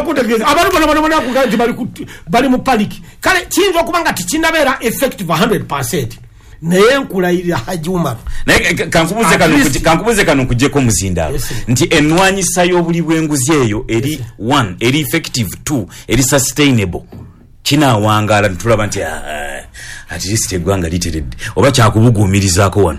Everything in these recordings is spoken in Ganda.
kutegeza abantu bana kuganti bali mu panic kale kinzo kubanga tikinabera effective 100% naye nkulayira Haji Umar kankubuze kano kujeko muzindalo nti enwanyisa y'obuli bwenguzi eyo eri 1 eri effective 2 eri sustainable kina wangala ntulaba nti at least egwanga literedde oba kyakubuguumirizako wano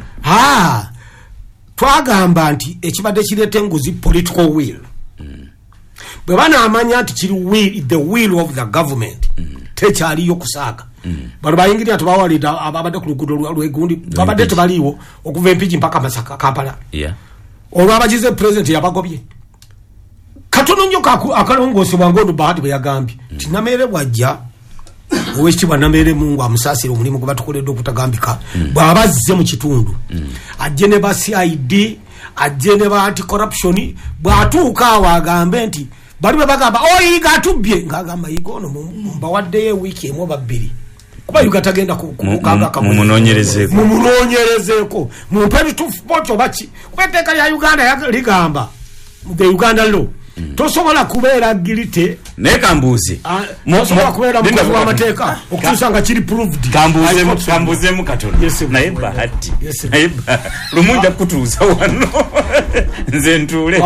twagamba nti ekibadde kirete enguzi political will bwe bana amanya nti kiri will the will of the government tekyaliyo kusaaga bali bayingira tubawalida ababadde ku luguudo lwegundi babadde tebaliwo okuva empiji mpaka Masaka Kampala olwabagize president yabagobye katono nnyo akalongosebwa ngondo Bahati bwe yagambye tinamere bwajja owekitibwa Namere Mungu amusasira omulimu gwe batukoledde okutagambika bw'abazze mu kitundu ajje ne ba CID ajje ne ba anti-corruption bw'atuuka awo agambe nti bali bagamba oyiga atubye ngagamba yigono mbawaddeyo wiiki emu oba bbiri kuba yugatagenda kukanga mumunonyerezeko mumpe ebituufu botyo baki kuba etteeka lya Uganda ligamba the Uganda law tosobola kubeera gilite nekambuzi tosobola kubeera mukozi w'amateeka okutuusa nga kiri proved kambuzemu katono naye Bahati naye lumunja kutuuza wano nze ntuule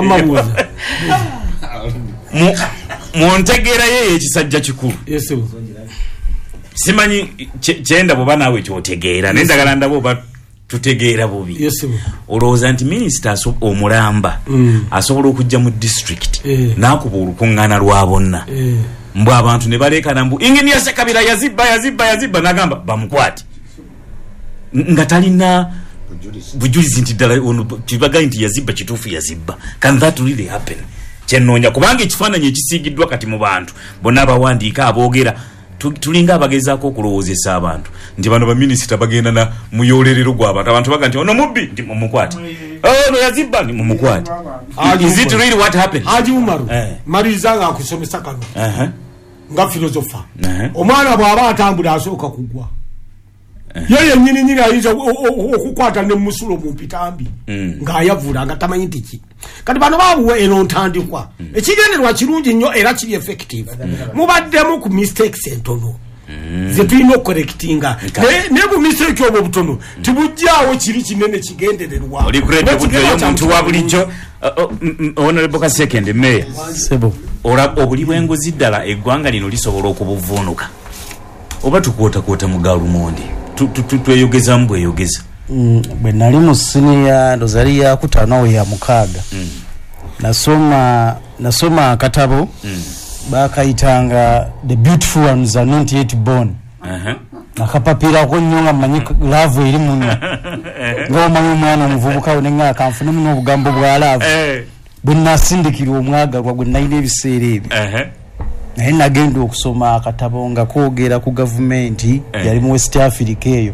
mwontegeera ye ekisajja kikulu simanyi kyenda bwoba naawe kyotegeera naye ndagala ndaba oba tutegeera bubi olowooza nti minisita omulamba asobola okujja mu district n'akuba olukuŋŋaana lwa bonna mbw abantu ne baleekana mbu Engineer Ssekabira yazibba n'agamba bamukwate nga talina bujulizi nti ddala kibagaye nti yazibba kituufu yazibba. Can that really happen? Kyenoonya kubanga ekifaananyi ekisiigiddwa kati mu bantu bonna abawandiika aboogera tulinga abagezaako okulowoozesa abantu nti bano baminisita bagenda na muyolerero gw'abantu abantu baga nti ono mubbi nti mumukwate ono yazibba nti mumukwate. Is it really what happened? Haji Umaru maliriza nga akusomesa kano nga filozofa omwana bw'aba atambula asooka kugwa yeye nyini ayinza okukwata ne musulo mu mpitambi ng'ayavula nga tamanyi nti ki kati bano babuwe eno ntandikwa ekigenderwa kirungi nnyo era kiri effective mubaddemu ku mistakes entono ze tulina okukorekitinga ne bu mistake obwo butono tibujjaawo kiri kinene kigendererwa oli kurete buddeyo omuntu wa bulijjo Honorable Kassekende Mayor sebo obuli bw'enguzi ddala eggwanga lino lisobola okubuvuunuka oba tukwota mu Galumonde tweyogeza mbweyogeza bwe nali mu siniya ndozali ya kutano ya mukaaga nasoma akatabo bakayitanga The Beautiful Ones Are Not Yet Born nakapapira ko nyonga manyi love eri muno ngoma mwana omuvubuka onenga akanfuna muno obugambo bwa love bwe nasindikira omwaga gwa gwe nayina ebiseera ebyo naye nagenda okusoma akatabo nga koogera ku gavumenti yali mu West Africa eyo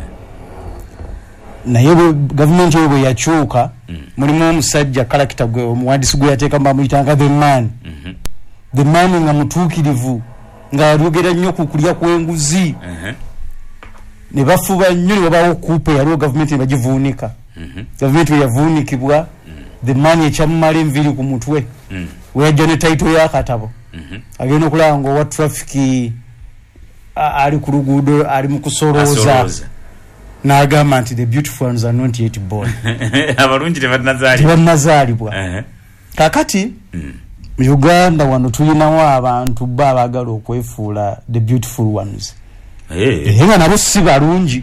naye gavumenti eyo bwe yakyuka mulimu omusajja karakita gwe omuwandiisi gwe yateeka mbamuyitanga the man nga mutuukirivu nga yalwogera nnyo ku kulya kw'enguzi ne bafuba nnyo ne babawo kuupa yaliwo gavumenti ne bagivuunika gavumenti we yavuunikibwa the man ekyamumala enviiri ku mutwe weyajja ne taito y'akatabo agenda okulaba ng'owa traffic ali ku luguudo ali mu kusolooza n'agamba nti the beautiful ones are not yet born abalungi tebannazaalibwa kakati mu Uganda wano tulinawo abantu bo abaagala okwefuula the beautiful ones nga nabo si balungi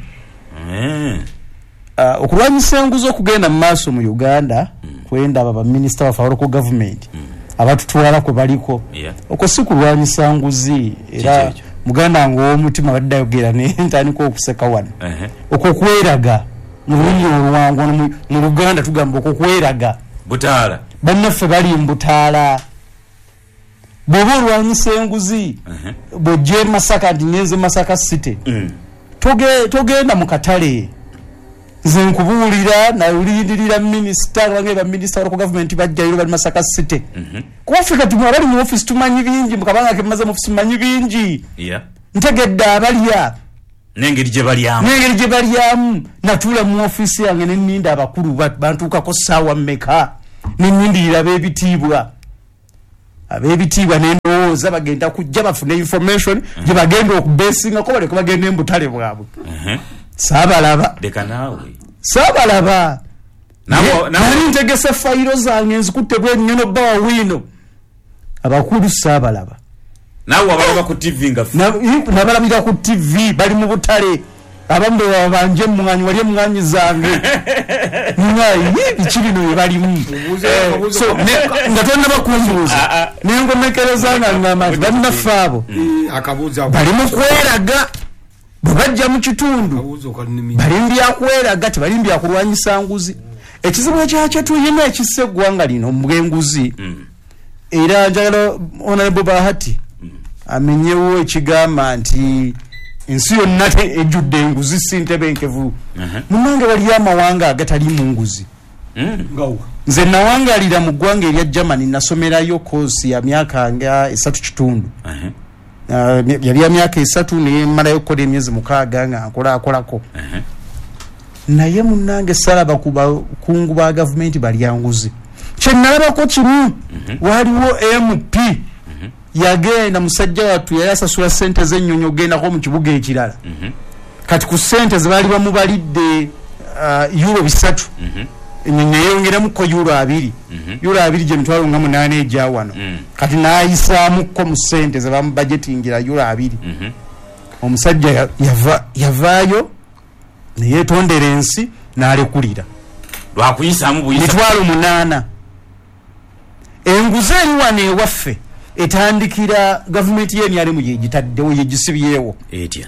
okulwanyisa enguzi okugenda mu maaso mu Uganda kwenda aba baminisita bafe local government abatutwala kwe baliko okwo si kulwanyisa nguzi era muganda ng'omutima badde ayogera ne ntandika okuseka wano okwo kweraga mu lulimi oluwangu mu Luganda tugamba okwo kweraga butaala bannaffe bali mbutaala bw'oba olwanyisa enguzi bw'ojje Masaka nti ngenze Masaka City togenda mu katale nze nkubuulira nalindirira minisita lwange baminisita waloko gavumenti bajjayo bali Masaka City ku Africa tumwabali mu office tumanyi bingi mukabanga kemaze mu office tumanyi bingi ntegedde abalya n'engeri gye balyamu natuula mu office yange nenninda abakulu bantuukako ssaawa mmeka nennindirira ab'ebitiibwa balowooza bagenda kujja bafune information gye bagenda okubesinga ko baleko bagenda embutale bwabwe saabalaba nali ntegese fayiro zange nzikutte bwennyino bbawa wiino abakulu saabalaba nawe wabalaba ku TV nga nabalabira ku TV bali mu butale abambe babanje mwanyi wali mwanyi zange ngai bikibino bebalimu so nga tonna bakumbuza nengomekereza nga ngamati bamna fabo akabuza bali mu kweraga bajja mu kitundu balimbi akweraga tebalimbi akulwanyisa nguzi ekizibu ekyacho tuyina ekisegwanga lino mbwenguzi era njagala Honorable Bahati amenyewo ekigamba nti ensi yonna ejjudde enguzi sintebenkevu munange wali amawanga agatali mu nguzi nze nawangalira mu ggwanga erya Germany nasomerayo kosi ya myaka nga 3 yali ya myaka 3 ne malayo kola emyezi 6 nga akolako naye munange salaba kuba kungu ba government bali yanguzi kyenalabako kimu waliwo MP yagenda musajja watu yasasula sente z'ennyonyo genda ko mu kibuga ekirala kati ku sente zibali bamubalidde euro 3 ennyonyo yongeramu ko euro 2 euro 2 gye mitwalo nga 8 ejja wano kati naayisaamu ko mu sente zebamu budgetingira euro 2 omusajja yavaayo ne yeetondera ensi n'alekulira lwakuyisaamu buyisa mitwalo 8 enguzi eri wano ewaffe etandikira government yeni yali mu yegitaddewo yegisibyewo etya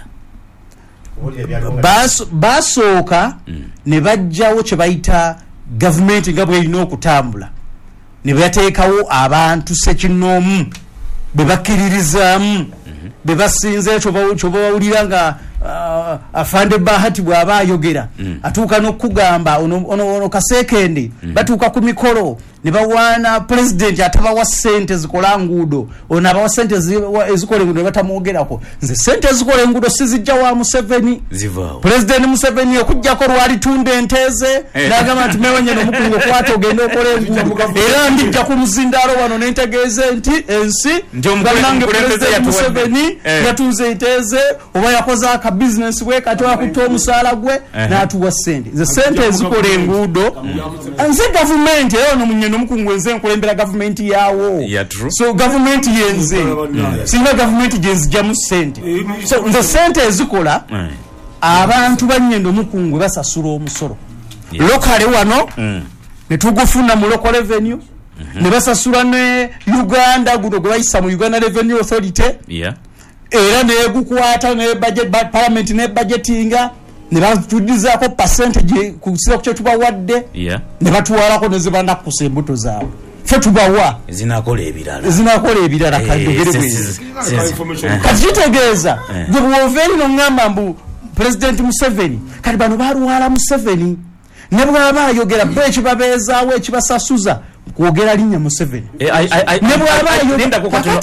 basooka ne bajjawo kye bayita government nga bw'erina okutambula ne bateekawo abantu sekinoomu be bakkiririzaamu be basinze ekyo bawulira nga afande Bahati bw'aba ayogera atuuka n'okugamba ono kasekende batuuka ku mikolo ne bawaana president atabawa sente zikola nguudo ono abawa sente ezikola enguudo ne batamwogerako nze sente ezikola enguudo sizijja wa Museveni president Museveni okujjako lwali tunda enteze n'agamba nti mewonye n'omukungu okwata ogenda okola enguudo era ndijja ku muzindaalo wano nentegeeze nti ensi bannange president Museveni yatunze enteze oba yakoze business we kati wakuta omusaala gwe n'atuwa sente nze sente ezikola enguudo nze government eyo no munyeno mukungu nze nkulembera government yawo so government yenze singa government jenzija mu sente so nze sente ezikola abantu banyendo mukungu basasula omusolo locally wano ne tugufuna mu local revenue ne basasula ne Uganda guno gwe bayisa mu Uganda Revenue Authority era ne gukwata ne budget parliament ne budgetinga ne batudizaako percentage ku sira kyo tubawadde ne batuwalako ne zibanda kusembuto zaabwe fe tubawa zinakola ebirala kadogere bwezi kajitegeeza gwe bwoveri no ngamba mbu president Museveni kali bano baruwala Museveni ne bwaba ayogera bwe kibabeezaawo ekibasasuza kwogera linnya Museveni ne bwaba ayogera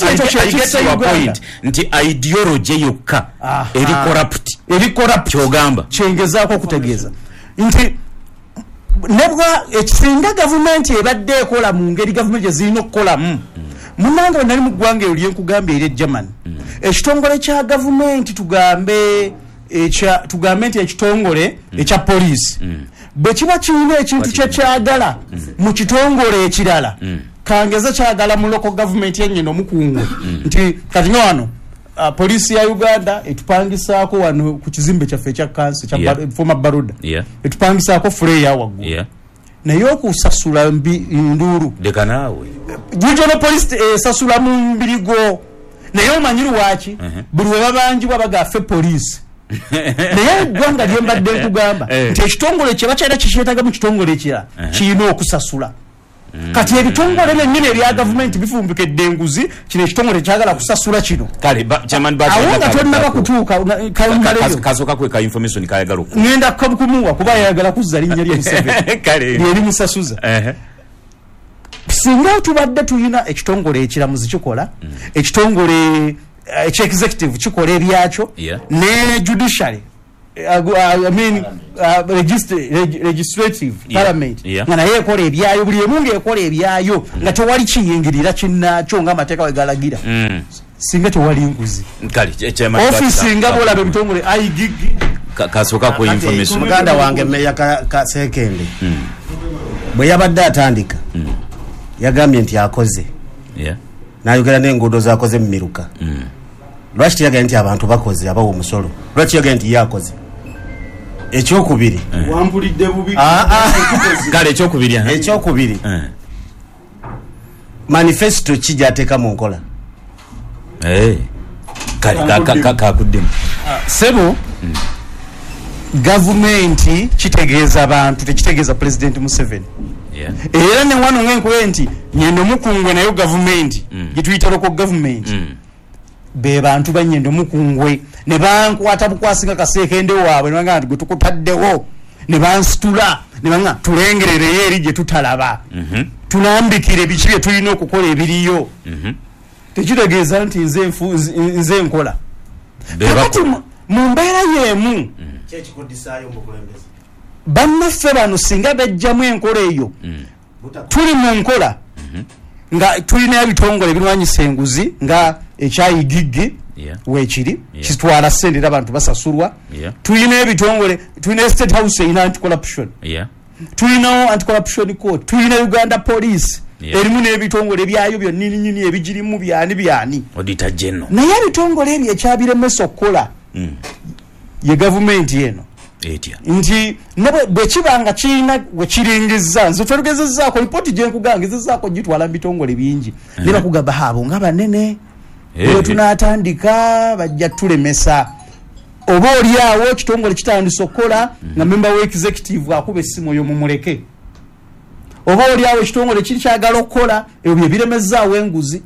point nti ideology yokka eri corrupt kyogamba kyengezaako okutegeeza nti nebwa ekisinga government ebadde ekola mu ngeri government ezirina okukolamu munange nali mu ggwanga oli enkugamba eri Germany ekitongole kya government tugambe nti ekitongole ekya police bwe kiba kirina ekintu kyekyagala mu kitongole ekirala kangeze kyagala mu local government yennyino omukungu nti kati wano polisi ya Uganda etupangisaako wano ku kizimbe kyaffe ekya kansi kya former Baruda etupangisaako fure ya waggulu naye okusasula nduru deka naawe regional police esasula mu mbirigo naye omanyi lwaki buli we babanjibwa bagaffe police naye eggwanga lyembadde nkugamba nti ekitongole kye bakyalina kikyetaga mu kitongole ekira kirina okusasula kati ebitongole byennyini ebya gavumenti bifumbikedde enguzi kino ekitongole kyagala kusasula kino awo nga tonnaba kutuuka kasooka kweka information kayagala ngenda kukumuwa kuba yayagala kuzza linnya lye Museveni lyerimusasuza singa tubadde tulina ekitongole ekiramuzi kikola ekitongole executive kikola ebyakyo ne judiciary legislative parliament nga naye ekola ebyayo buli emu ng'ekola ebyayo nga tewali kiyingirira kinnakyo ng'amateeka we galagira singa tewali nkuzi ofisi nga bolaba ebitongole igig kasoka ku information muganda wange meya Kasekende bwe yabadde atandika yagambye nti akoze n'ayogera n'enguudo z'akoze mu Miruka lwaki teyagambye nti abantu bakoze abawa omusolo lwaki yagambye nti yakoze ekyokubiri wampulidde bubi kale ekyokubiri manifesto ki gy'ateeka mu nkola kale kakuddemu sebo gavumenti kitegeeza abantu tekitegeeza President Museveni era ne wano ng'enkola nti Nyendo Mukungwe nayo gavumenti gye local government be bantu ba Nyendo Mukungwe ne bankwata bukwasinga Kasekende waabwe ne banga nti gwe tukutaddewo ne bansitula ne banga tulengerere eri gye tutalaba tulambikire biki bye tulina okukola ebiriyo tekitegeeza nti nze nkola kakati mu mbeera y'emu kyekikuddisaayo mu bukulembeze bannaffe bano singa bajjamu enkola eyo tuli mu nkola nga tulina ebitongole ebirwanyisa enguzi nga ekyayigiggi weekiri kitwala ssente era abantu basasulwa tulina ebitongole tulina state house erina anti-corruption tulinawo anti-corruption court tulina Uganda police erimu n'ebitongole byayo byonninyini ebigirimu byani Auditor General naye ebitongole ebyo ekyabiremesa okukola ye gavumenti eno nti bwe kibanga kirina we kiringizza nze twalugezezzaako lipooti gye nkugangezezzaako gitwala mu bitongole bingi ne bakugamba abo nga banene bwe tunaatandika bajja tulemesa oba oliawo ekitongole kitandisa okukola nga member wa executive akuba essimu oyo mumuleke oba oliawo ekitongole kiri kyagala okukola ebyo bye biremezzaawo enguzi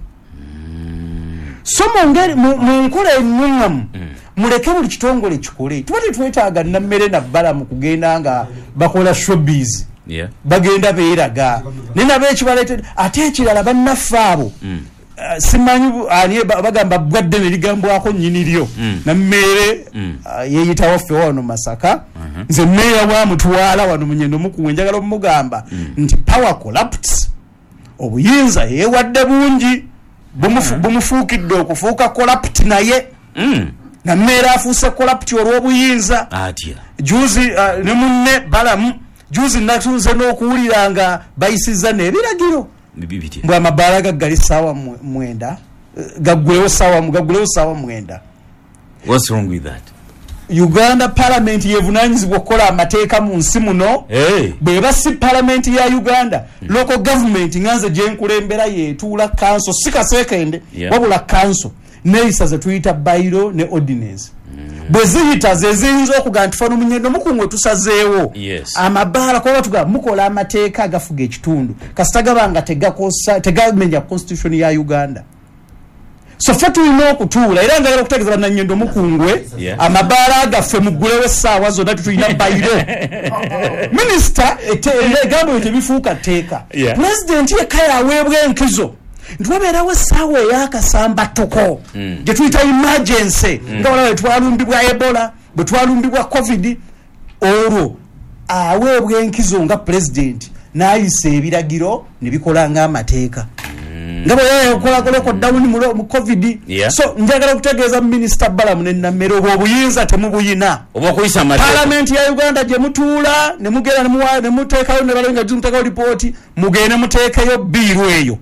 so mu nkola ennuŋŋamu muleke buli kitongole kikole tuba tetwetaaga nammere nabbala mu kugenda nga bakola showbiz bagenda beeraga naye nabo ekibaleetedde ate ekirala bannaffe abo simanyi ani bagamba bwadde ne ligambwako nnyiniryo nammeere yeeyita waffe wano Masaka nze mmeeya bwamutwala wano mu Nyendo Mukungwe njagala omugamba nti power collapse obuyinza yeewadde bungi bumufuukidde okufuuka corrupt naye nammeera afuuse corrupt olw'obuyinza juzi ne munne balamu juzi natunze n'okuwulira nga bayisizza n'ebiragiro mbwe amabaala gaggali ssaawa 9 gaggwewo ssaawa 9. What's wrong with that? Uganda Parliament yevunaanyizibwa okukola amateeka mu nsi muno bw'eba si Parliament ya Uganda local government nganze gye nkulembera yeetuula council si Kasekende wabula council neeyisa ze tuyita bayiro ne ordinance bwe ziyita ze ziyinza okuga nti fano mu Nyendo Mukungwe tusazeewo amabaala kuba tugamba mukola amateeka agafuga ekitundu kasita gabanga tegamenya constitution ya Uganda so ffe tulina okutuula era njagala okutegeeza bana Nyendo Mukungwe amabaala agaffe muggulewo essaawa zonna tutulina bayiro minisita egambo tebifuuka tteeka pulezidenti yekka yaweebwa enkizo nti wabeerawo essaawa ey'akasambatoko gye tuyita emergency nga wala bwe twalumbibwa Ebola bwe twalumbibwa COVID olwo aweebwa enkizo nga pulezidenti n'ayisa ebiragiro ne bikola ng'amateeka nga bwe yakola lockdown mu COVID so njagala okutegeeza minisita Balamu ne Nammere obwo obuyinza temubuyina obw'okuyisa amateeka Parliament ya Uganda gye mutuula ne mugenda ne muteekayo ne balonga muteekayo lipooti mugende muteekeyo biiru eyo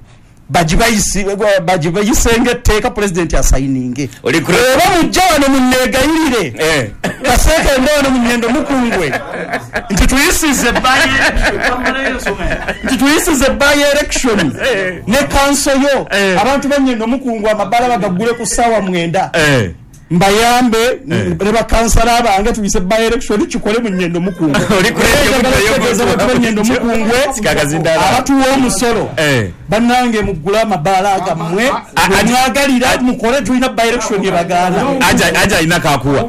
bagibayise ng'etteeka pulezidenti asayininge oba mujja wano munneegayirire Kasekende wano mu Nyendo Mukungwe nti tuyisize by election ne council yo abantu ba Nyendo Mukungwe amabaala bagaggule ku ssaawa 9 mbayambe ne bakansala abange tuyise by election kikole mu Nyendo Mukungwe Nyendo Mukungwe abatuwa omusolo bannange muggula amabaala agammwe mwagalira mukole tulina by election yebagaana aja ina kakuwa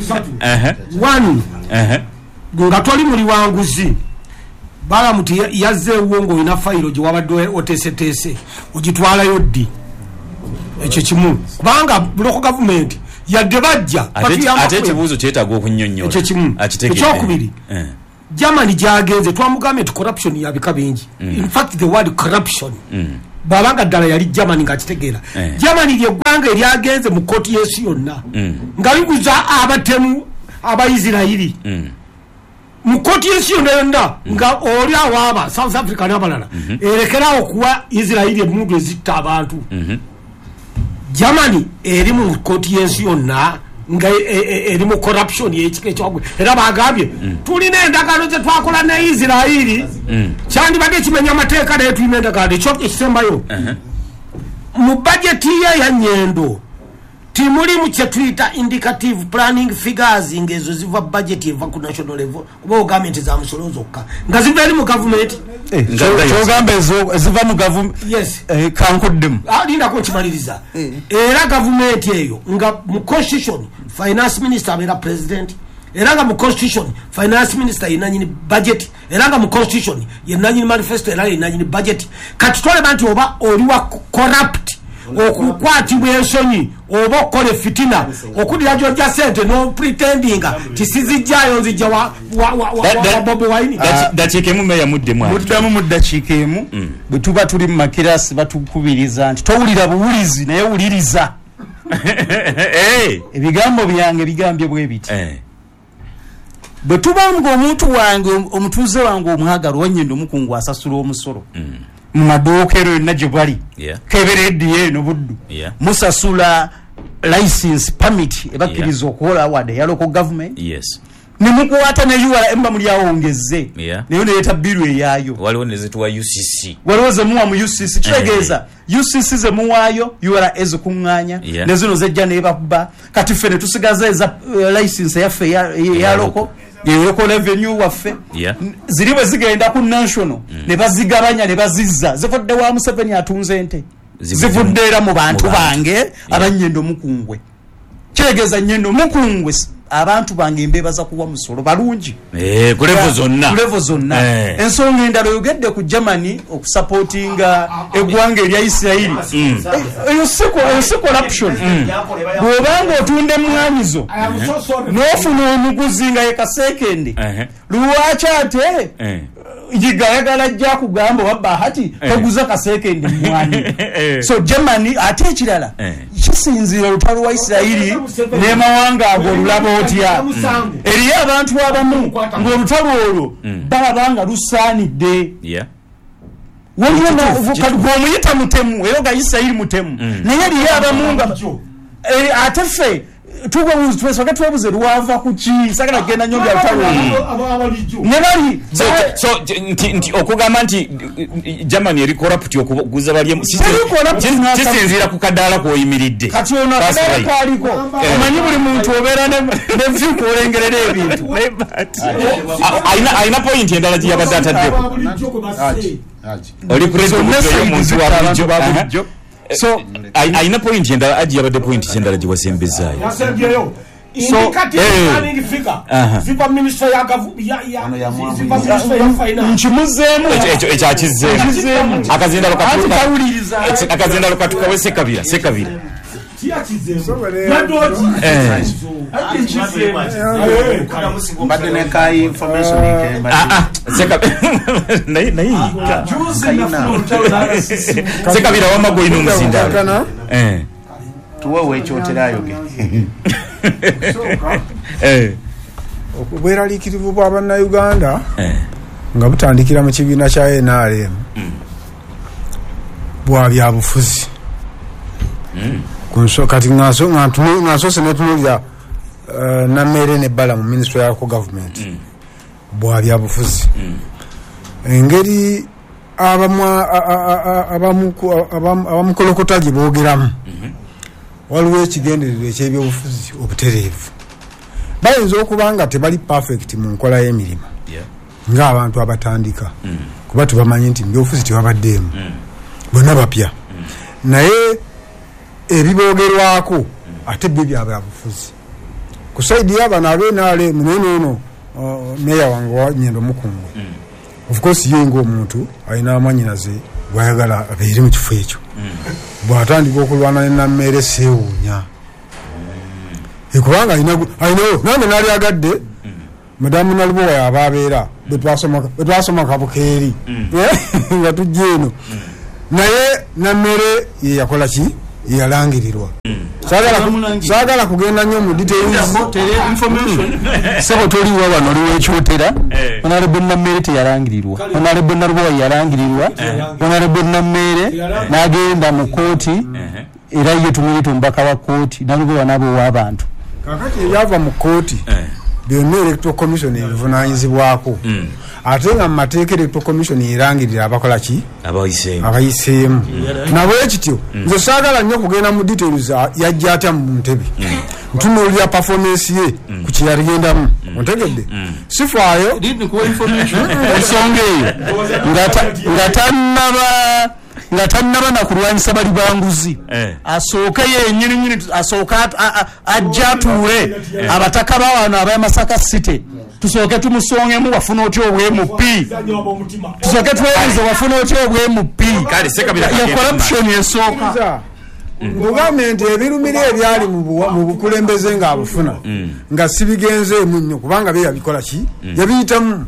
nga toli muli wanguzi Balamu ti yazzeewo ng'olina fayiro gye wabadde oteeseteese ogitwalayo ddi ekyo kimu kubanga local government yadde bajja ate ekibuuzo kyetaaga okunnyonnyola ekyo kimu ekyokubiri Germany gyagenze twamugambye nti corruption yabika bingi in fact the word corruption babanga ddala yali Germany ng'akitegeera Germany ly'eggwanga eryagenze mu kkooti y'ensi yonna nga liguza abatemu Abaisirairi mu kkooti y'ensi yonna nga oli awaaba South Africa n'abalala erekerawo okuwa Israeli emmundu ezitta abantu Germany eri mu kkooti y'ensi yonna nga eri mu corruption y'ekika ekyogwe era bagambye tulina endagaano ze twakola ne Israeli kyandibadde kimenya amateeka naye tulina endagaano ekyo ekisembayo mu bajeti ye ya Nnyendo timulimu kye tuyita indicative planning figures ng'ezo ziva budget eva ku national level kuba ogambye za musolo zokka nga ziva eri mu government kyogamba ezo ziva mu government yes kankuddemu linda ko kimaliriza era government eyo nga mu constitution finance minister abera president era nga mu constitution finance minister yenanyini budget era nga mu constitution yenanyini manifesto era yenanyini budget kati tole banti oba oliwa corrupt okukwatibwa ensonyi oba okkola fitina okudira gyojja sente no pretendinga tisizijjayo nzijja wa Bobi Wine dakiika emu meya muddamu mu ddakiika emu bwe tuba tuli mu makirasi batukubiriza nti towulira buwulizi naye wuliriza ebigambo byange bigambye bwe biti bwe tubanga omuntu wange omutuuze wange omwagalwa Nnyindo Mukungu asasula omusolo mu maduuka ero yonna gye bali kebereddiyo eno Buddu musasula license permit ebakkiriza okukola award ya local government ne mukwata ne yuwala emba muli awongezze nayo neeta biru eyaayo waliwo ne zetuwa UCC waliwo ze muwa mu UCC kitegeeza UCC ze muwaayo yuwala ezikuŋŋaanya ne zino zejja nebakuba kati ffe ne tusigaza eza license yaffe ya local yeko revenue waffe ziri bwe zigenda ku national ne bazigabanya ne bazizza zivudde wa Museveni atunze ente zivudde era mu bantu bange Nnyindo Mukungwe kitegeeza Nnyindo Mukungwe abantu bange embebaza kuwa musolo balungi ku level zonna ensonga endala oyogedde ku Germany okusupportinga eggwanga erya Israeli eyo si corruption bw'obanga otunda emmwanyizo n'ofuna omuguzi nga ye Kasekende lwaki ate yigayagala ajja kugamba wabba hati toguza Kasekende mmwanyi so Germany ate ekirala kisinzira olutalo wa Israeli n'emawanga ago olulaba otya eriyo abantu abamu ng'olutalo olwo balaba nga lusaanidde omuyita mutemu era nga Israeli mutemu naye eriyo abamu nga ate ffe tusoke twebuze lwava ku ki sagala genda nnyo byalutalo ne bali nti okugamba nti Germany eri corrupt okuguza bali kisinziira ku kadaala kwoyimiridde kati ono akadaala kaliko omanyi buli muntu obeera nevyuka olengerera ebintu ayina point endala gye yabadde ataddeko oli president wa bulijjo so ayina point endala aji yabadde point endala gye wasembezaayo nkimuzeemu akazindalo katukawe sekabira mbadde ne ka information sekabira wamagoyi n'omuzindalo tuwewe ekyoterayoge obweraliikirivu bwa bannayuganda nga butandikira mu kibiina kya NRM bwa byabufuzi kati ngasoose netunulira nammere nebbala mu ministry yako government bwa byabufuzi engeri abamukolokota gye boogeramu waliwo ekigendererwa ekyebyobufuzi obutereevu bayinza okuba nga tebali perfect mu nkola y'emirimu ng'abantu abatandika kuba tubamanyi nti mubyobufuzi tebabaddeemu bonna bapya naye ebiboogerwako ate byo byabyabufuzi ku saidi y'abano ab'NRM nonono meya wange wa Nnyindo Mukungwe of course ye ng'omuntu alina amanyinaze bwayagala abeere mu kifo ekyo bw'atandika okulwana ne nammere seewuunya ekubanga ayinago nange nali agadde madamu Nalubowa yababeera betwasoma kabukeeri nga tujja eno naye nammere yeyakola ki yeyalangirirwa saagala kugenda nnyo mu detailssebo toliwa wano oliwo ekyotera onalebo nammere teyalangirirwa onalebo Nalubowa yalangirirwa onalebo nammere n'agenda mu kooti era ye tumuyita omubaka wa kooti Nalubowa nabo w'abantu kakati ebyava mu kooti byonna electoral commission ebivunanyizibwako ate nga mu mateeka electoral commission erangirira abakola ki abayiseemu nabwe ekityo nze saagala nnyo kugenda mu details yajja atya mu ntebe ntunuulira performance ye ku kyeyaligendamu ontegedde sifaayo ensonga eyo nga tannaba nakulwanyisa bali banguzi asooke yenyininyini asooka ajja atuule abataka bawano abamasaka city tusooke tumusongemu wafuna otya obwMP tusooke twebuuze wafuna otya obwMP ya corruption esooka gavumenti ebirumire ebyali mu bukulembeze ng'abufuna nga sibigenzeemu nnyo kubanga be yabikola ki yabiyitamu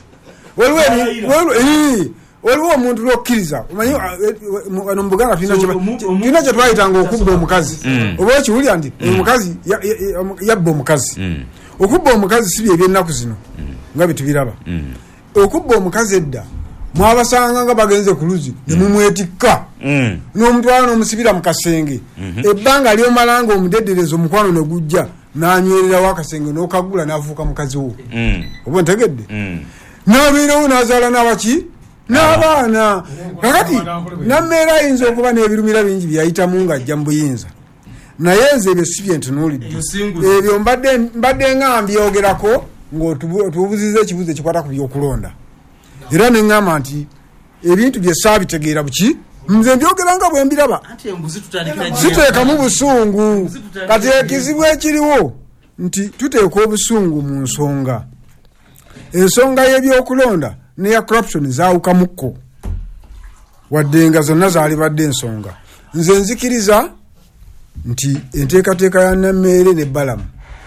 waliwo omuntu lwokkiriza omanyi wano mubuganda tulina kye twayitanga okubba omukazi oba okiwulya nti omukazi yabba omukazi okubba omukazi si byebyennaku zino nga byetubiraba okubba omukazi edda mwabasanga nga bagenze ku luzi nemumwetikka n'omutwala n'omusibira mu kasenge ebbanga lyomalanga omudedderezo omukwano ne gujja n'anywererawo akasenge n'okagula n'afuuka mukazi wo oba ntegedde n'abeerawo n'azaala n'abaki n'abaana kakati nammeera ayinza okuba n'ebirumira bingi byayitamu ng'ajja mu buyinza naye nze ebyo si bye ntunuulidde ebyo mbadde nga mbyogerako ng'otubuziza ekibuzo ekikwata ku byokulonda era ne ŋŋamba nti ebintu bye saabitegeera buki nze mbyogera nga bwe mbiraba siteekamu busungu kati ekizibu ekiriwo nti tuteeka obusungu mu nsonga ensonga y'ebyokulonda neya corruption zaawukamukko wadde nga zonna zaali badde ensonga nze nzikiriza nti enteekateeka ya Nammeere ne Balamu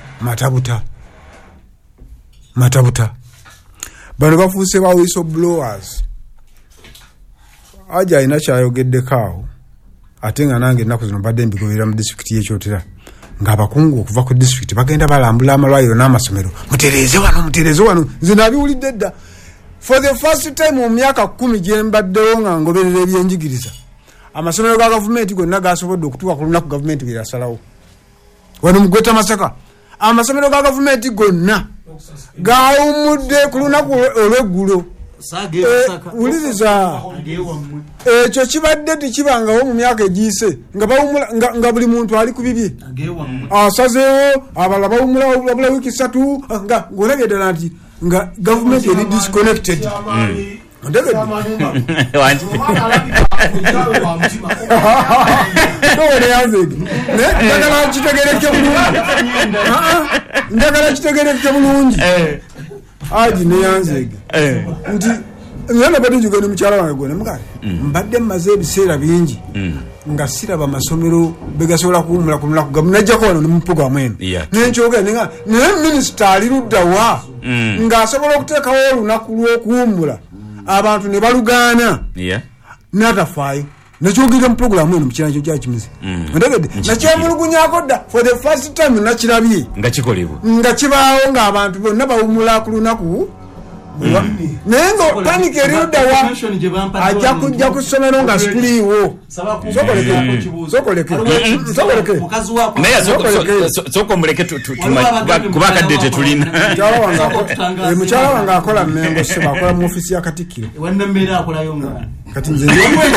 matabuta bano bafuuse ba whistleblowers aja alina kyayogeddeko awo ate nga nange ennaku zino mbadde mbigoberera mu disitulikiti y'Ekyotera ng'abakungu okuva ku disitulikiti bagenda balambula amalwaliro n'amasomero mutereeze wano nze nabiwulidde dda for the first time mu myaka 10 gye mbaddewo nga ngoberera ebyenjigiriza amasomero ga gavumenti gonna gasobodde okutuuka ku lunaku gavumenti bwe yasalawo wano mu Gweta Masaka amasomero ga gavumenti gonna gawumudde ku lunaku olw'eggulo wuliriza ekyo kibadde tekibangawo mu myaka egiyise nga buli muntu ali ku bibye asazeewo abalala bawumula wabula wiiki 3 nga ng'olabye ddala nti nga gavumenti eri disconnected njagala kitegereke bulungi aji neyanzege nti nana bade jugene mukyala wange gone mugale mbadde mmaze ebiseera bingi nga siraba amasomero begasobola kuwumula ku lunaku gamu najjako wano nemumpuga mwenu nenkyogera naye minisita ali ludda wa ng'asobola okuteekawo olunaku lw'okuwumula abantu ne balugaana n'atafaayo nakyogera mu puroguramu eno mukirana kyo kyakimuzi ntegedde nakyemulugunyako dda for the first time nakirabye nga kibaawo ng'abantu bonna bawumula ku lunaku naye nga panika erirudda wa ajja kujja ku ssomero nga sikuliiwo sokoleke kubakadde tetulina mukyala wange akola Mengo Sebo akola mu ofisi ya Katikkiro kati nze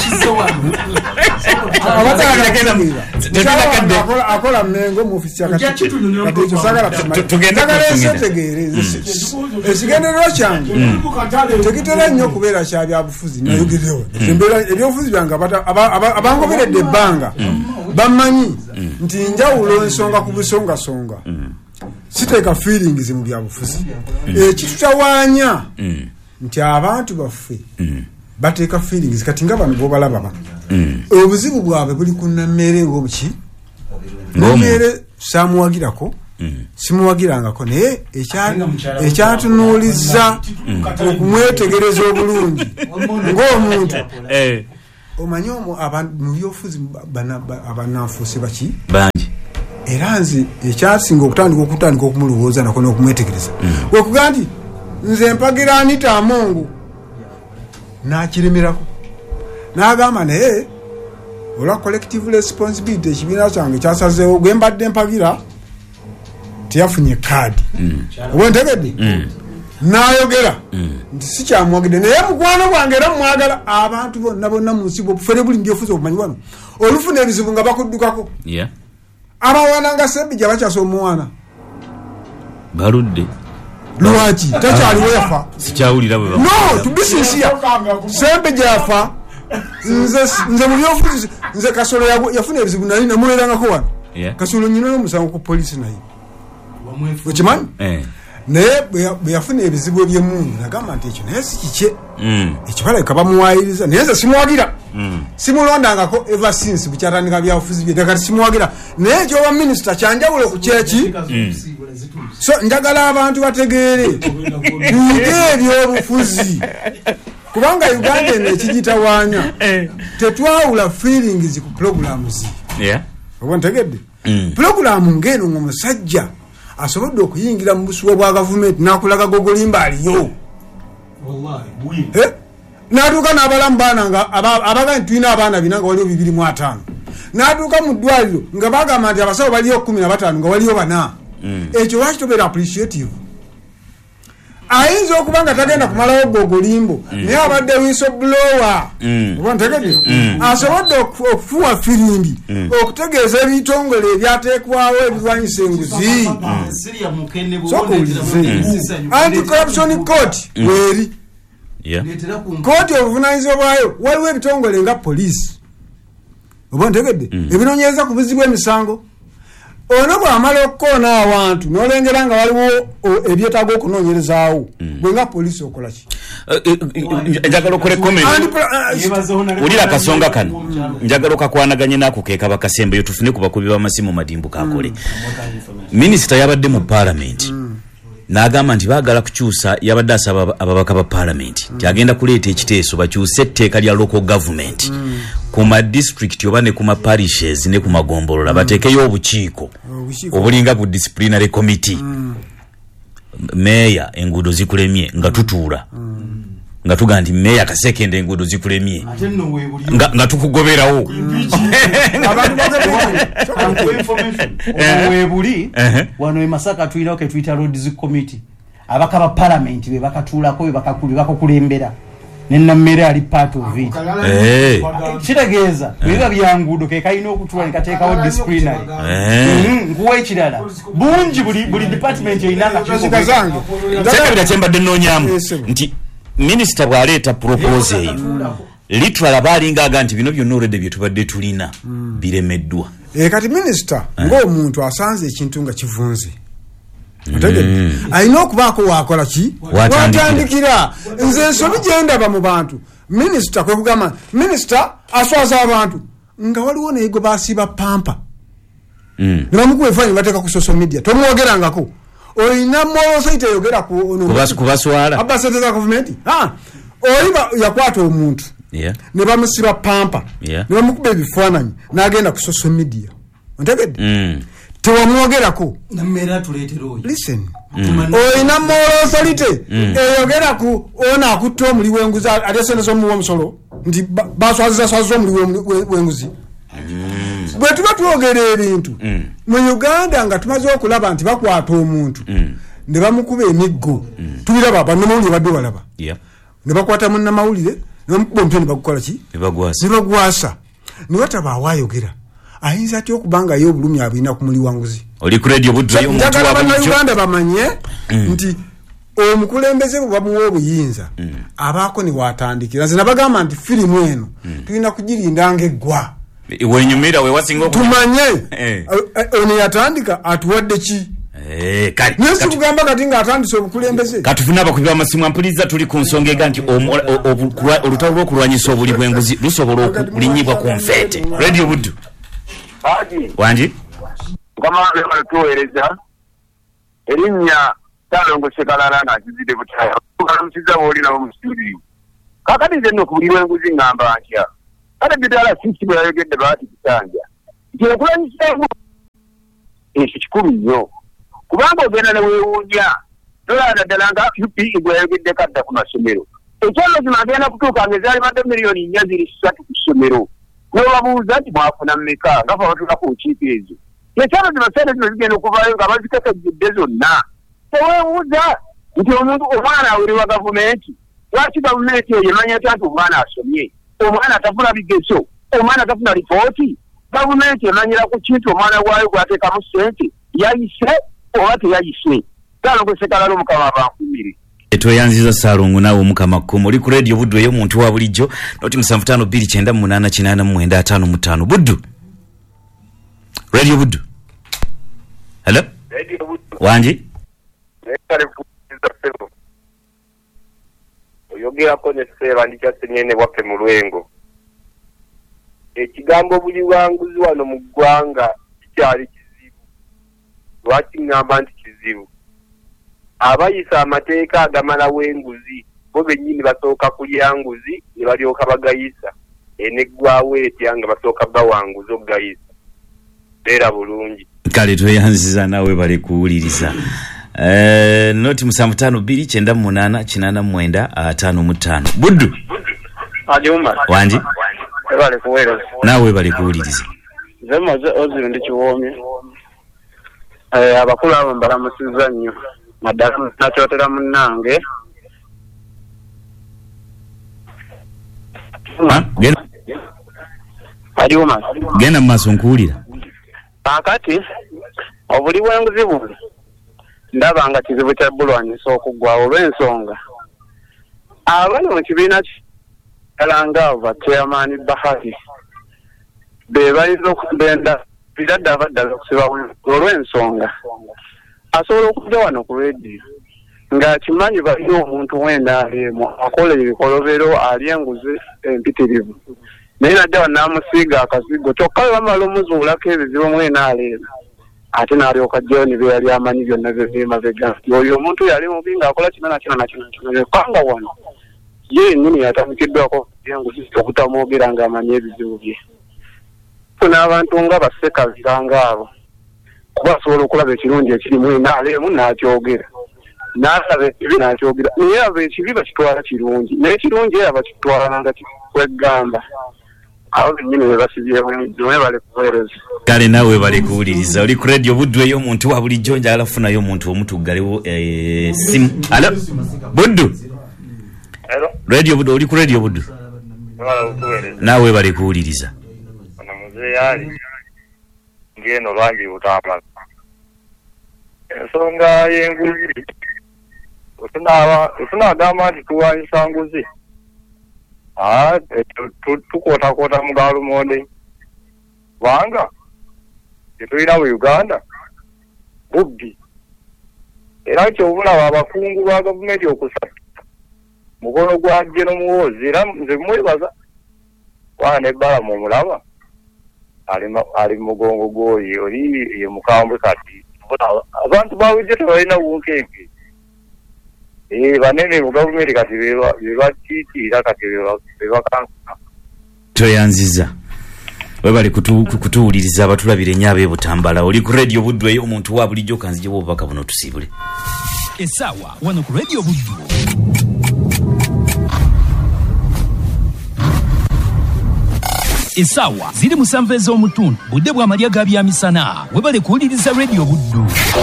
akola Mengo mu ofisi ya Katikkiro kati ekyo saagala tutegeere ekigendererwa kyange tekitera nnyo okubeera kya byabufuzi nayogerewo ebyobufuzi byange abangoberedde ebbanga bamanyi nti njawulo ensonga ku busongasonga siteeka feelings mu byabufuzi ekitutawaanya nti abantu baffe bateeka feelings kati nga bano bobalaba obuzibu bwabwe buli ku Nammeere ng'obuki Nammeere saamuwagirako simuwagirangako naye ekyatunuuliza okumwetegereza obulungi ng'omuntu omanyi mu byobufuzi abananfuusi baki bangi era nze ekyasinga okutandika okumulowooza nako n'okumwetegereza wekuga nti nze mpagira Anita Amongo n'akiremerako n'agamba naye olwa collective responsibility ekibiina kyange kyasazeewo gwe mbadde mpagira teyafunye kaadi obwentegedde n'ayogera nti sikyamwagidde naye mukwano gwange era mwagala abantu bonna mu nsi bwobufere buli mbyofuza obumanyi wano olufuna ebizibu nga bakuddukako abawana nga Sembejja bakyasa omuwana baludde lwaki takyaliwo yafa sikyawulira bwe no tubisisiya Sembejja yafa nze mu byofuzi nze Kasolo yafuna ebizibu nali namulerangako wano Kasolo nyina n'omusango ku polisi naye okimanyi naye bwe yafuna ebizibu eby'emundu nagamba nti ekyo naye si kikye ekibalabika bamuwayiriza naye nze simuwagira simulondangako ever since bukyatandika byabufuzi bye kati simuwagira naye ekyoba minisita kyanjawulo ku kyeki so njagala abantu bategeere tuyiga ebyobufuzi kubanga Uganda eno ekigitawaanya tetwawula feelings ku programs oba ntegedde programu ng'eno ng'omusajja asobodde okuyingira mu busuwa bwa gavumenti n'akulaga gogolimba aliyo n'atuuka n'abalamu baana nga abaga tulina abaana bina nga waliyo 205 n'atuuka mu ddwaliro nga bagamba nti abasawo baliyo 15 nga waliyo 4 ekyo lwaki tobeera appreciative ayinza okuba nga tagenda kumalawo gogolimbo naye abadde whistleblower oba ntegedde asobodde okufuwa firimbi okutegeeza ebitongole ebyateekwawo ebirwanyisa enguzi anti-corruption court weri kooti obuvunanyizibwa bwayo waliwo ebitongole nga poliisi oba ntegedde ebinoonyereza ku buzibu emisango ono bw'amala okukoona awantu n'olengera nga waliwo ebyetaaga okunoonyerezaawo bwe nga poliisi okola ki njagala okole comment wulira akasonga kano njagala okakwanaganye n'ako keekaba kasembeyo tufune ku bakubi b'amasimu madimbu kakole minisita yabadde mu paalamenti n'agamba nti baagala kukyusa yabadde asaba ababaka ba paalamenti nti agenda kuleeta ekiteeso bakyuse etteeka lya local government ku madistrict oba ne ku maparishes ne ku magombolola bateekeyo obukiiko obulinga bu disciplinary committee meya enguudo zikulemye nga tutuula nga tuga nti meya Kasekende enguudo zikulemye nga tukugoberawo webuli wano e Masaka tulinawo ke tuyita roads committee abaka ba parliament be bakatuulako be bakakulembera n'emmere ali part of it kitegeeza biba byanguudo ke kayina okutuula ne kateekawo disciplinary nkuwa ekirala bungi buli department eyinanga kizange sekabira kyembadde nnoonyaamu nti minisita bw'aleeta propose eyo litwala baalingaga nti bino byonna olwedde bye tubadde tulina biremeddwa kati minisita ng'omuntu asanze ekintu nga kivunze alina okubaako waakola ki watandikira nze ensobi gyendaba mu bantu minisita kwe kugamba minisita aswaza abantu nga waliwo naye gwe baasiiba pampa nebamukuba ebifaananyi bateeka ku social media tomwogerangako olina mwoyoso teyogera kubaswala abaseteza gavumenti oli yakwata omuntu ne bamusiba pampa ne bamukuba ebifaananyi n'agenda ku social media ontegedde tewamwogerako listen olina mwoyosolite eyogera ku ona akutta omuli w'enguzi ateseneza omuwa omusolo nti baswaziza omuli w'enguzi bwe tuba twogera ebintu mu Uganda nga tumaze okulaba nti bakwata omuntu ne bamukuba emiggo tubiraba bannamawulire badde balaba ne bakwata munnamawulire ne bamukuba omutwe ne bagukola ki ne bagwasa ne wataba awaayogera ayinza atya okubanga ye obulumi abulina ku muli wanguzi oli ku radio budde njagala bannayuganda bamanye nti omukulembeze bwe bamuwa obuyinza abaako ne watandikira nze nabagamba nti firimu eno tulina kugirindanga eggwa wenyumira wewasinga tumanye ono yatandika atuwadde ki nesi kugamba kati nga atandise obukulembeze katufuna abakubi b'amasimu ampuliriza tuli ku nsonga ega nti olutalo lw'okulwanyisa obuli bw'enguzi lusobola okulinyibwa ku nfeete radio buddu wangi tuweereza Elinya Salongo Sekalala na Kizide Butaya. Kukamusiza bolina mu studio. Kakati nze nokubulirwa enguzi ngamba ntya. Kale bidala sisi bwe yayogedde baati kitanja. Kyekulanyisa ekyo kikulu nnyo. Kubanga ogenda ne weewuunya tolanda ddala nga UPE bwe yayogedde kadda ku masomero. Ekyamazima agenda kutuuka ng'ezaali badde miliyoni 4 ziri 3 ku ssomero. N'obabuuza nti mwafuna mmeka nga fe abatula ku nkiiko ezo. Ekyamazima sente zino zigenda okuvaayo nga bazikekejjedde zonna. Teweebuuza nti omwana awerebwa gavumenti. Lwaki gavumenti eyo emanya nti omwana asomye? Omwana atafuna bigezo, omwana atafuna lipooti. Gavumenti emanyira ku kintu omwana waayo gw'ateekamu ssente yayise oba teyayise. Salongo Sekalala Omukama abankumire. Tweyanziza Salongo naawe Omukama kkumu. Oli ku radio Buddu eyo omuntu wa bulijjo noti 7529888555 Buddu. Radio Buddu. Hello? Radio Buddu. Wanji? Oyogerako ne Seeba ndikyasenyene waffe mu Lwengo. Ekigambo buli bwanguzi wano mu ggwanga kikyali kizibu. Lwaki ngamba nti kizibu? Abayisa amateeka agamalawo enguzi bo bennyini basooka kulya nguzi ne balyoka bagayisa. Eneggwawo etya nga basooka bawanguza okugayisa. Beera bulungi. Kale tweyanziza naawe bali kuwuliriza. Noti 7529888555 Buddu. Ajuma. Wanji? Bali kuweleza. Naawe bali kuwuliriza. Zemaze oziro ndi kiwomye. Abakulu abo mbalamusiza nnyo. Madala nakyotera munnange. Ajuma. Genda maaso nkuwulira. Akati obuli bwenguzi buli ndaba nga kizibu kya bulwanyisa okuggwawo olw'ensonga abali mu kibiina kalangava chairman Bahati be balina okubenda biradde abaddala okusiba olw'ensonga asobola okujja wano ku radio ng'akimanyi balina omuntu wenda aliemu akola ebikolobero ali enguzi empitirivu naye najja wanaamusiiga akazigo kyokka we bamala omuzuulako ebizibu mwena aleena ate n'alyoka jjoni bye yali amanyi byonna byemabega oyo omuntu yali mubi ng'akola kino na kino na kino kwanga wano ye nnyini yatamukiddwako enguzi okutamwogera ng'amanyi ebizibu bye funa abantu nga bassekazira ng'abo kuba asobola okulaba ekirungi ekiri mwena aleemu n'akyogera n'alaba ekibi n'akyogera naye abo ekibi bakitwala kirungi naye ekirungi era bakitwala nga kikwegamba aho bennyini we basibyewo naye bali kuweereza. Kale naawe bali kuwuliriza. Oli ku radio Buddu eyo omuntu wa bulijjo njagala kufunayo omuntu omutuggalewo simu. Alo Buddu. Hello. Radio Buddu oli ku radio Buddu. Naawe bali kuwuliriza. Ono muzeeyi ali ngeno lwangi butambula. Ensonga y'enguzi otunaagamba nti tuwanyisa nguzi. Tukoota mu gaalumonde kubanga tetulina mu Uganda bubbi era kyobulaba abakungu ba gavumenti okusatu mukono gwa Jeno Muhoozi era nze mwebaza wana nebbala mu mulaba ali mugongo gwoyi oli ye mukambwe kati abantu bawujje tebalina bunkenke banene mu gavumenti kati bebakiitiira kati bebakansa. Tweyanziza we bali kutuwuliriza abatulabire nnyo ab'ebutambala. Oli ku radio Buddu eyo omuntu wa bulijjo kanzije bwobubaka buno tusiibule. Esawa wano ku radio Buddu. Esawa ziri musanvu ez'omutundu budde bw'amalya ga byamisana we bali kuwuliriza radio Buddu.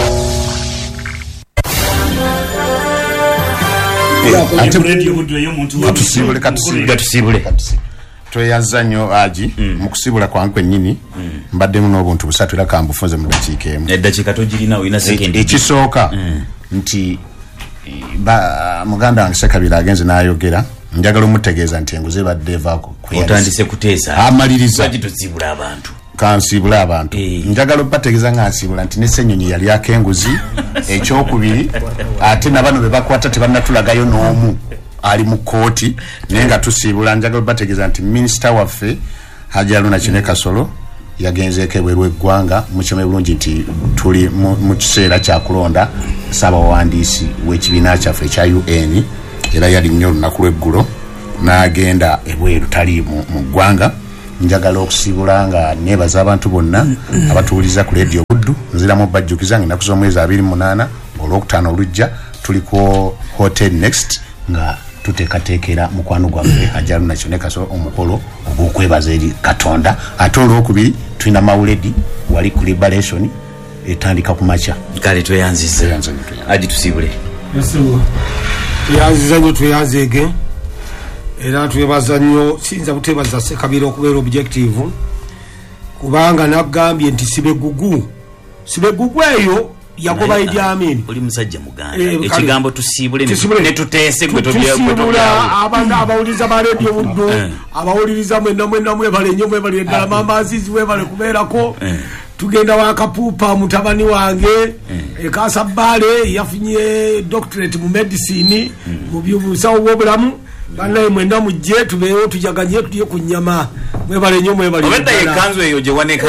Ate radio Buddu eyo omuntu wa tusiibule. Tweyanza nnyo Aji mu kusiibula kwange nnyini mbaddemu n'obuntu busatu era kambufunze mu dakiika emu. Eddakiika togirina olina sekendi. Ekisooka nti muganda wange Ssekabira agenze n'ayogera njagala omutegeeza nti enguzi ebadde evaako otandise kuteesa amaliriza tusiibula abantu kansiibula abantu njagala obategeeza nga nsiibula nti n'essenyonyi yali akenguzi ekyokubiri ate nabano be bakwata tebannatulagayo n'omu ali mu kooti naye nga tusiibula njagala obategeeza nti minisita waffe Hajji Haruna Kine Kasolo yagenzeeko ebweru w'eggwanga mukime bulungi nti tuli mu kiseera kya kulonda ssaabawandiisi w'ekibiina kyaffe ekya UN era yali nnyo olunaku lw'eggulo n'agenda ebweru tali mu ggwanga. Njagala okusibula nga neebaza abantu bonna abatuwuliza ku Radio Buddu nziramu bajjukiza nga ennaku z'omwezi 28 olwokutaano olujja tuli ku Hotel Next nga tuteekateekera mukwano gwaffe Hajaru National Kaso omukolo ogw'okwebaza eri Katonda. Ate olwokubiri tulina mawuledi wali ku Liberation etandika ku makya. Kale tweyanziza aji tusibule tuyanziza nnyo tweyanzeege era twebaza nnyo siyinza kuteebaza Ssekabira okubeera objective kubanga nagambye nti sibegugu eyo yagoba Idi Amin oli musajja muganda ekigambo tusiibule ne tuteese gwe abantu abawuliriza ba Radio Buddu abawuliriza mwenna mwebale nnyo mwebale ddala Mama Azizi webale kubeerako tugenda wakapuupa mutabani wange Kasabale yafunye doctorate mu medicine mu by'obusawo bw'obulamu banaye mwenda mujje tubeewo tujaganye tuliye ku nnyama mwebale nnyo mwebale obedda yekanzu eyo gye waneka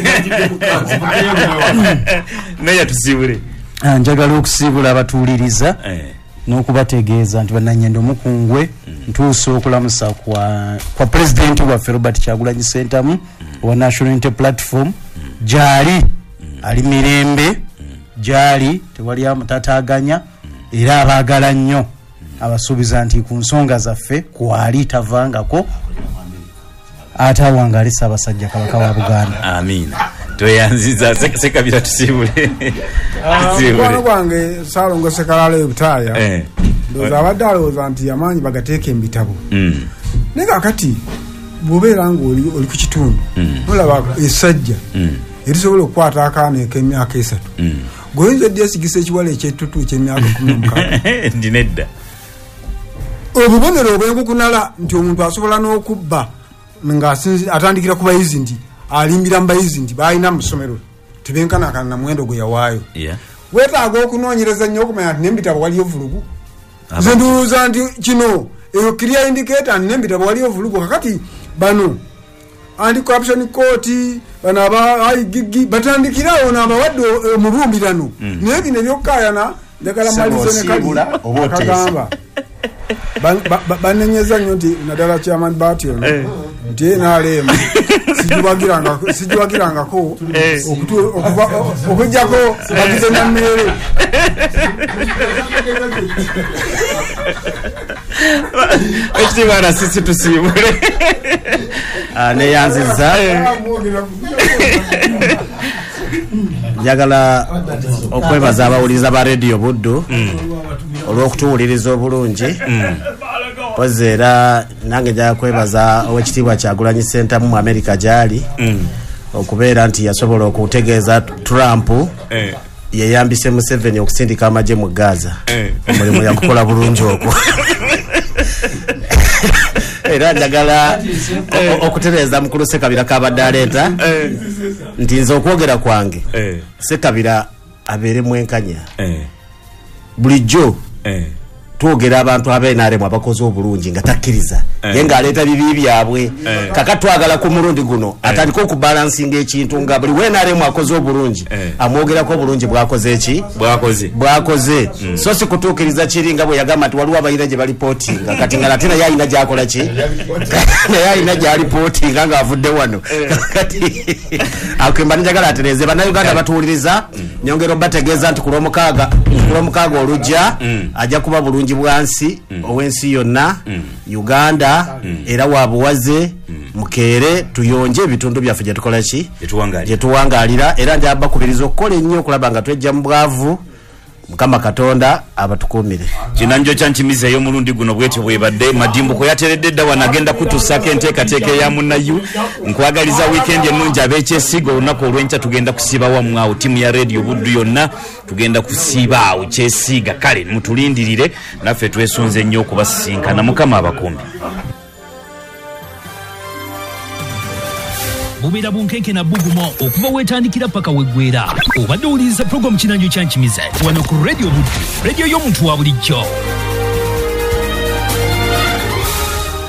naye tusiibule. Njagala okusiibula abatuwuliriza n'okubategeeza nti bannannyendo mukungwe ntuuse okulamusa kwa pulezidenti waffe Robert Kyagulanyi Ssentamu wa National Unity Platform gyali ali mirembe gyali tewali amutataaganya era abaagala nnyo abasuubiza nti ku nsonga zaffe kwali tavangako ate awangaali Ssaabasajja Kabaka wa Buganda. Amiina. Tweyanziza Ssekabira tusiibule. Mukwano gwange Ssaalongo Ssekalala Ebutaaya ndowooza abadde alowooza nti amaanyi bagateeka mu bitabo naye kakati bw'obeera ng'oli ku kitundu nolaba essajja erisobola okukwata akaana ek'emyaka 3 goyinza ddi esigisa ekiwala ekyettutu eky'emyaka 16 ndinedda obubonero obwenkukunala nti omuntu asobola n'okubba nga atandikira ku bayizi nti alimbira mu bayizi nti balina mu ssomero tebenkanakana na muwendo gwe yawaayo weetaaga okunoonyereza nnyo okumanya nti n'embitabo waliyo vulugu nze nduwuuza nti kino eyo clear indicator nti n'embitabo waliyo vulugu kakati bano anti-corruption court bano abaigigi batandikirawo n'abawadde omulumbirano naye bino ebyokkaayana njagala malize nekagamba banenyeza nnyo nti naddala Chairman Batyo nti NRM sigiwagirangako okujjako bagize nammeere ekitibana sisi tusiibule neyanziza njagala okwebaza abawuliriza ba Radio Buddu olw'okutuwuliriza obulungi pozi era nange njagala kwebaza ow'ekitiibwa Kyagulanyi Ssentamu mu America gyali okubeera nti yasobola okutegeeza Trump yeyambise Museveni okusindika amagye mu Gaza omulimu yagukola bulungi okwo era njagala okutereeza mukulu Ssekabira kabadde aleeta nti nze okwogera kwange Ssekabira abeere mwenkanya bulijjo twogera abantu ab'NRM abakoze obulungi nga takkiriza ye ng'aleeta bibi byabwe kaka twagala ku mulundi guno atandika okubalansinga ekintu nga buli NRM akoze obulungi amwogerako obulungi bwakoze so si kutuukiriza kiri nga bwe yagamba nti waliwo abayira gye balipootinga kati nga nate naye alina gy'akola ki naye alina gy'alipootinga ng'avudde wano kati akwemba njagala atereeze bannayuganda batuwuliriza nyongera obategeeza nti ku lwomukaaga olujja ajja kuba bulungi bwansi ow'ensi yonna Uganda era wabuwaze mukeere tuyonje ebitundu byaffe gyetukola ki gyetuwangaalira era njabakubiriza okukola ennyo okulaba nga twejja mu bwavu Mukama Katonda abatukuumire kinanjo kyankimiza ey'omulundi guno bwetyo bwebadde madimbuko yateredde dda wanagenda kutuusako enteekateeka eya munnayu nkwagaliza wiikendi ennungi ab'ekyesiiga olunaku olw'enkya tugenda kusiiba wamu awo ttiimu ya Radio Buddu yonna tugenda kusiiba awo kyesiiga kale mutulindirire naffe twesunze nnyo okubasisinkana Mukama abakuumi. Bubera bunkenke na bugumo okuva wetandikira paka weggwera obadde owuliriza program kinanjo kyankimiza wano ku Radio Buddu radio y'omuntu wa bulijjo.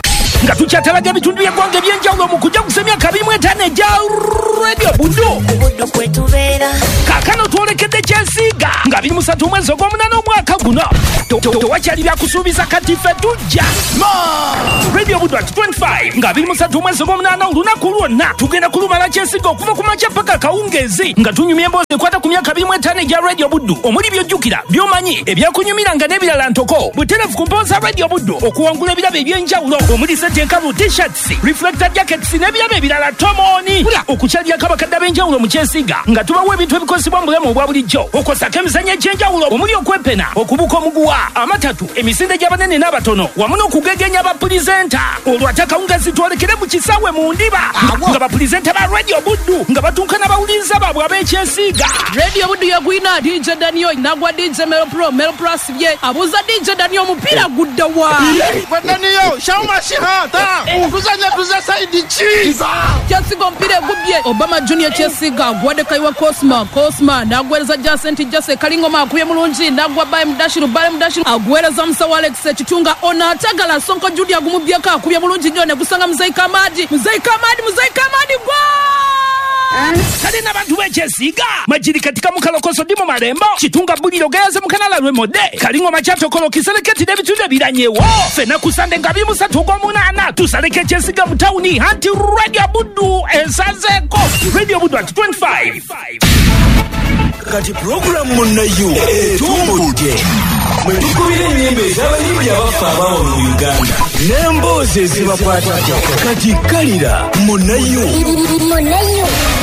nga tukyatalaga ebitundu by'eggwanga ebyenjawulo mu kujja kusemya kabimu etaano egya Radio Buddu kaakano twolekedde kyesiiga nga 23 mwezi ogw'omunaana omwaka guno tewakyali byakusuubiza kati ffe tujja Radio Buddu at 25 nga 23 mwezi ogw'omunaana olunaku lwonna tugenda kulumala kyesiiga okuva ku makya paka kawungeezi nga tunyumya emboozi ekwata ku myaka 25 egya Radio Buddu omuli byojjukira by'omanyi ebyakunyumiranga n'ebirala ntoko butereevu ku mpooza Radio Buddu okuwangula ebirabo eby'enjawulo omuli settenkalu t-shirts reflector jackets n'ebirabo ebirala tomoni okukyalyako abakadde ab'enjawulo mu kyesiiga nga tubawa ebintu ebikozesebwa mu bulamu obwa bulijjo okwosako emizannyo egy'enjawulo omuli okwepena okubuka omuguwa amatatu emisinde gy'abanene n'abatono wamu n'okugegenya bapulizenta olwo ate akawungazi twolekere mu kisaawe mu ndiba nga bapulizenta ba Radio Buddu nga batuuka n'abawuliriza baabwe ab'ekyesiiga. Radio Buddu yagwina DJ Daniel nagwa DJ Melo Plus bye abuuza DJ Daniel omupiira gudda wa Daniel shauma shihata kuzanya tuza side chi kyesiga omupiira egubye Obama Junior kyesiga gwadde kaiwa Cosma nagwereza Jase Kalingoma akuye mulungi nagwa Baye Mudashiru agwereza musawo Alex ekitunga ona atagala Sonko Judy agumubyeko akuye mulungi nnyo ne gusanga Muzayi Kamadi gwa kale n'abantu b'ekyesiiga majiri katika mukalokoso ndi mu malembo kitunga buliro geyaze mukanala lwe mode Kalingoma kyatokolo kiseleketi n'ebitundu ebiranyewo fena kusande nga 23 ogw'omunaana tusaleka ekyesiiga mu tawuni anti Radio Buddu esazeeko Radio Buddu at 25 kati programu munnayo etumbudde mwe tukubira ennyimba ez'abayimbi abaffe abawo mu Uganda n'emboozi ezibakwata kati kalira munnayo